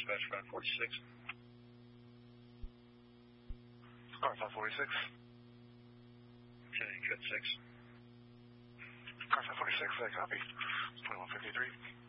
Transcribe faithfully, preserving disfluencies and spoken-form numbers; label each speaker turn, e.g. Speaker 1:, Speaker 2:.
Speaker 1: dispatch five forty-six.
Speaker 2: Car five forty-six.
Speaker 1: ten, cut six.
Speaker 2: Car five forty-six, I copy. twenty-one fifty-three.